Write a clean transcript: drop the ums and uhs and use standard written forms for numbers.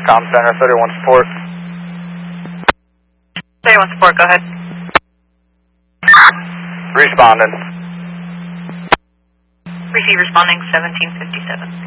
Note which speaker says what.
Speaker 1: Com Center, 31 support.
Speaker 2: 31 support, go ahead.
Speaker 1: Responding.
Speaker 2: Receive responding 1757.